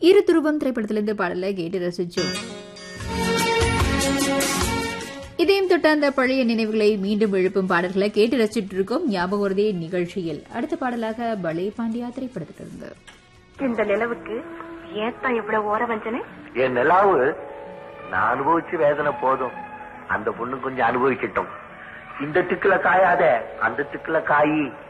இரு துருவம் திரைப்படத்திலிருந்து பாடலை கேட்டு ரசிச்சோம். இதையும் தொட்ட அந்த பழைய நினைவுகளை மீண்டும் எழுப்பும் பாடல்களை கேட்டு ரசிச்சுட்டு இருக்கோம் ஞாபகம் வருதே நிகழ்ச்சியில். அடுத்த பாடலாக பலே பாண்டியா திரைப்படத்திலிருந்து. இந்த நிலவுக்கு ஏத்தான் எவ்வளவு ஓர வஞ்சனை. என் நிலாவு நான் அனுபவிச்சு வேதனை போதும், அந்த பொண்ணு கொஞ்சம் அனுபவிக்கட்டும். இந்த திக்குல காயாத அந்த திக்குல காயி